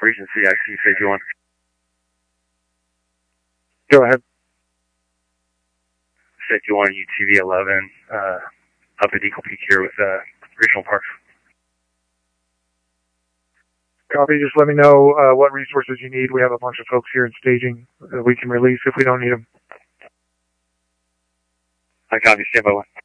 Region CIC, Safety 1. Go ahead. Safety 1, UTV 11, up at Eagle Peak here with Regional Parks. Copy. Just let me know what resources you need. We have a bunch of folks here in staging that we can release if we don't need them. I copy. Stand by 1.